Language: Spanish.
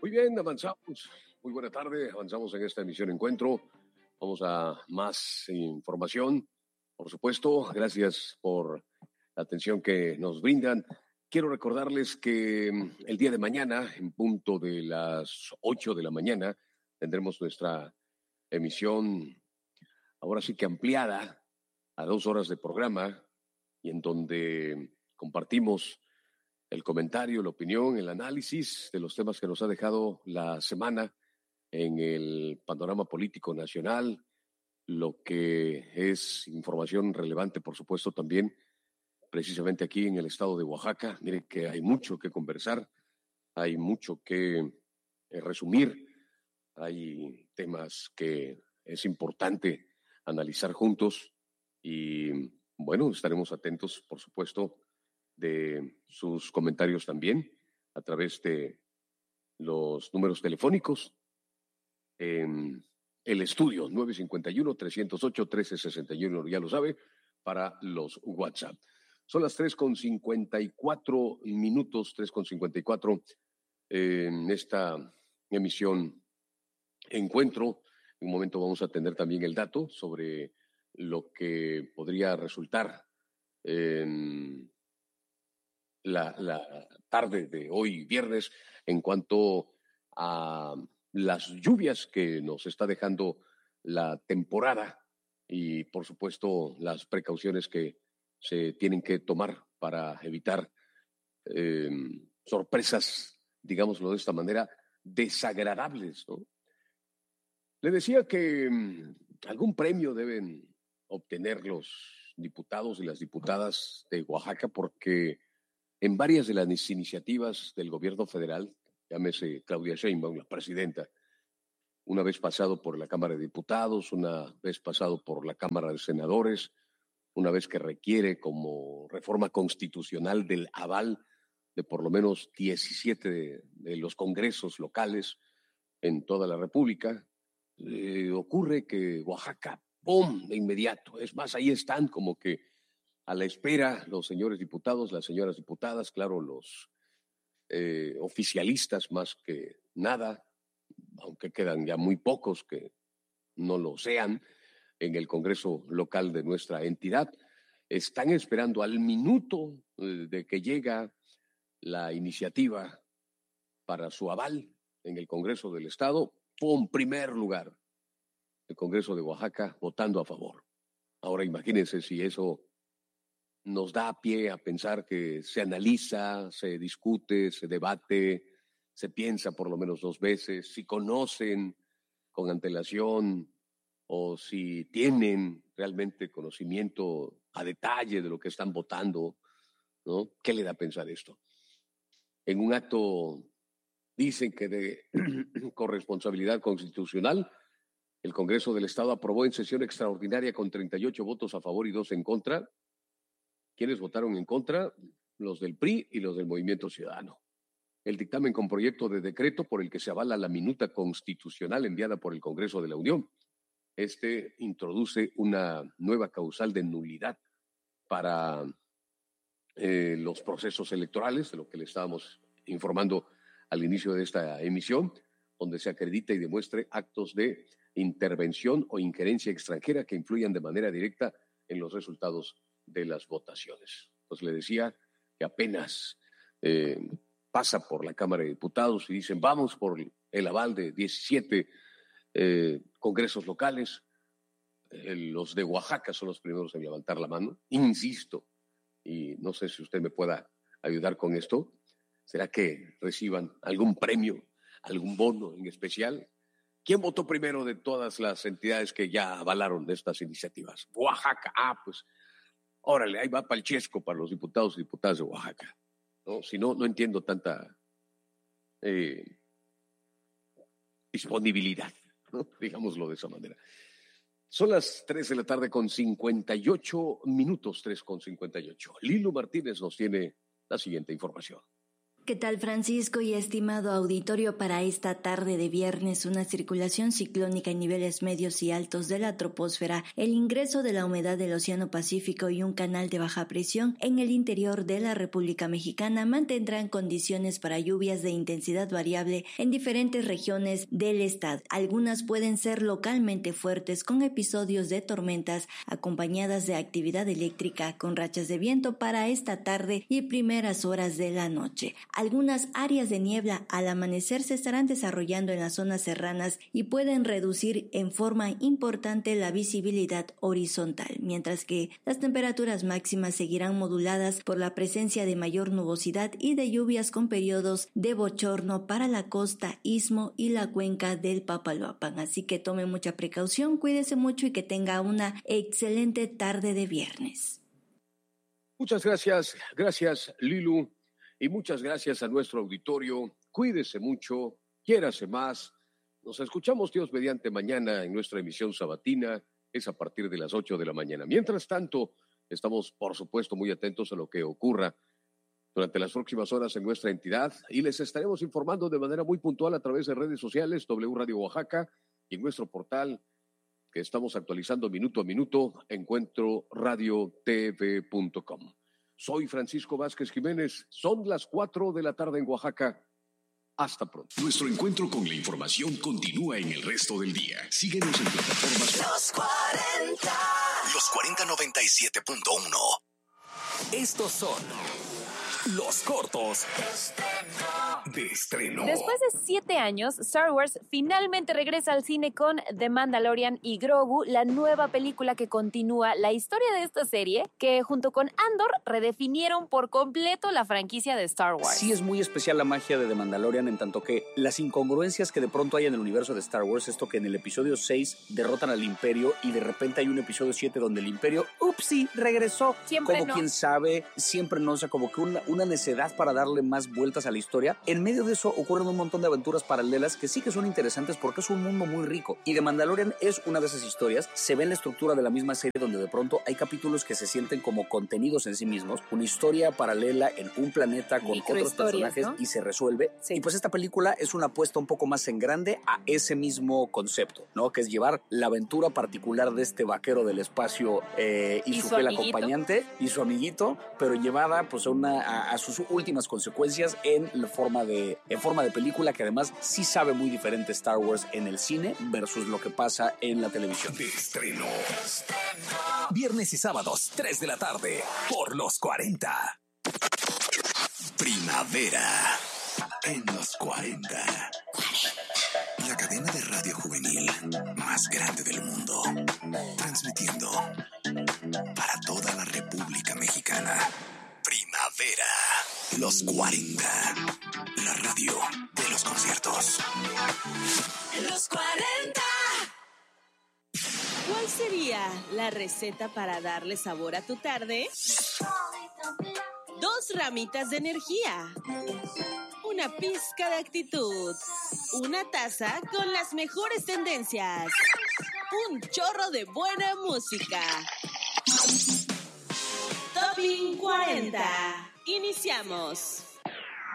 Muy bien, avanzamos. Muy buena tarde. Avanzamos en esta emisión Encuentro. Vamos a más información. Por supuesto, gracias por la atención que nos brindan. Quiero recordarles que el día de mañana, en punto de las 8 de la mañana, tendremos nuestra emisión, ahora sí que ampliada, a 2 horas de programa, y en donde compartimos el comentario, la opinión, el análisis de los temas que nos ha dejado la semana en el panorama político nacional, lo que es información relevante, por supuesto, también precisamente aquí en el estado de Oaxaca. Miren que hay mucho que conversar, hay mucho que resumir, hay temas que es importante analizar juntos y bueno, estaremos atentos, por supuesto, de sus comentarios también a través de los números telefónicos en el estudio 951-308-1361, ya lo sabe, para los WhatsApp. Son las 3:54, 3:54 en esta emisión Encuentro. En un momento vamos a tener también el dato sobre lo que podría resultar en la tarde de hoy, viernes, en cuanto a las lluvias que nos está dejando la temporada y, por supuesto, las precauciones que se tienen que tomar para evitar sorpresas, digámoslo de esta manera, desagradables, ¿no? Le decía que algún premio deben obtener los diputados y las diputadas de Oaxaca porque en varias de las iniciativas del gobierno federal, llámese Claudia Sheinbaum, la presidenta, una vez pasado por la Cámara de Diputados, una vez pasado por la Cámara de Senadores, una vez que requiere como reforma constitucional del aval de por lo menos 17 de los congresos locales en toda la República, ocurre que Oaxaca, ¡pum!, de inmediato. Es más, ahí están como que a la espera los señores diputados, las señoras diputadas, claro, los oficialistas más que nada, aunque quedan ya muy pocos que no lo sean en el Congreso local de nuestra entidad, están esperando al minuto de que llega la iniciativa para su aval en el Congreso del Estado, ¡pum!, primer lugar, el Congreso de Oaxaca votando a favor. Ahora imagínense si eso nos da pie a pensar que se analiza, se discute, se debate, se piensa por lo menos 2 veces, si conocen con antelación o si tienen realmente conocimiento a detalle de lo que están votando, ¿no? ¿Qué le da a pensar esto? En un acto, dicen que de corresponsabilidad constitucional, el Congreso del Estado aprobó en sesión extraordinaria con 38 votos a favor y 2 en contra. ¿Quiénes votaron en contra? Los del PRI y los del Movimiento Ciudadano. El dictamen con proyecto de decreto por el que se avala la minuta constitucional enviada por el Congreso de la Unión. Este introduce una nueva causal de nulidad para los procesos electorales, de lo que le estábamos informando al inicio de esta emisión, donde se acredita y demuestre actos de intervención o injerencia extranjera que influyan de manera directa en los resultados de las votaciones. Pues le decía que apenas pasa por la Cámara de Diputados y dicen vamos por el aval de 17 congresos locales. Los de Oaxaca son los primeros en levantar la mano, insisto, y no sé si usted me pueda ayudar con esto. ¿Será que reciban algún premio, algún bono en especial? ¿Quién votó primero de todas las entidades que ya avalaron de estas iniciativas? Oaxaca. Pues órale, ahí va Palchesco para los diputados y diputadas de Oaxaca, ¿no? Si no, no entiendo tanta disponibilidad, ¿no? Digámoslo de esa manera. Son las 3 de la tarde con 58 minutos, 3:58. Lilo Martínez nos tiene la siguiente información. ¿Qué tal, Francisco y estimado auditorio? Para esta tarde de viernes, una circulación ciclónica en niveles medios y altos de la troposfera, el ingreso de la humedad del Océano Pacífico y un canal de baja presión en el interior de la República Mexicana mantendrán condiciones para lluvias de intensidad variable en diferentes regiones del estado. Algunas pueden ser localmente fuertes con episodios de tormentas acompañadas de actividad eléctrica con rachas de viento para esta tarde y primeras horas de la noche. Algunas áreas de niebla al amanecer se estarán desarrollando en las zonas serranas y pueden reducir en forma importante la visibilidad horizontal, mientras que las temperaturas máximas seguirán moduladas por la presencia de mayor nubosidad y de lluvias con periodos de bochorno para la costa, istmo y la cuenca del Papaloapan. Así que tome mucha precaución, cuídese mucho y que tenga una excelente tarde de viernes. Muchas gracias Lilu. Y muchas gracias a nuestro auditorio. Cuídese mucho, quiérase más. Nos escuchamos, Dios mediante, mañana en nuestra emisión sabatina. Es a partir de las 8 de la mañana. Mientras tanto, estamos, por supuesto, muy atentos a lo que ocurra durante las próximas horas en nuestra entidad y les estaremos informando de manera muy puntual a través de redes sociales, W Radio Oaxaca, y en nuestro portal que estamos actualizando minuto a minuto, encuentroradiotv.com. Soy Francisco Vázquez Jiménez. Son las 4 de la tarde en Oaxaca. Hasta pronto. Nuestro encuentro con la información continúa en el resto del día. Síguenos en plataformas. Los 40. Los 4097.1. Estos son los cortos de estreno. Después de 7 años, Star Wars finalmente regresa al cine con The Mandalorian y Grogu, la nueva película que continúa la historia de esta serie, que junto con Andor redefinieron por completo la franquicia de Star Wars. Sí, es muy especial la magia de The Mandalorian, en tanto que las incongruencias que de pronto hay en el universo de Star Wars, esto que en el episodio 6 derrotan al Imperio y de repente hay un episodio 7 donde el Imperio, upsi, regresó. Siempre como no. Quién sabe, siempre no, o sea, como que una necedad para darle más vueltas a la historia. En medio de eso ocurren un montón de aventuras paralelas que sí que son interesantes porque es un mundo muy rico. Y The Mandalorian es una de esas historias. Se ve en la estructura de la misma serie donde de pronto hay capítulos que se sienten como contenidos en sí mismos, una historia paralela en un planeta con otros personajes, ¿no? Y se resuelve. Sí. Y pues esta película es una apuesta un poco más en grande a ese mismo concepto, ¿no? Que es llevar la aventura particular de este vaquero del espacio y su fiel acompañante y su amiguito, pero llevada pues a sus últimas consecuencias en forma de película, que además sí sabe muy diferente Star Wars en el cine versus lo que pasa en la televisión. De estreno. Viernes y sábados, 3 de la tarde, por los 40. Primavera en los 40. La cadena de radio juvenil más grande del mundo. Transmitiendo para toda la República Mexicana. Primavera, los 40. La radio de los conciertos. Los 40. ¿Cuál sería la receta para darle sabor a tu tarde? 2 ramitas de energía. Una pizca de actitud. Una taza con las mejores tendencias. Un chorro de buena música. Topping 40. Iniciamos.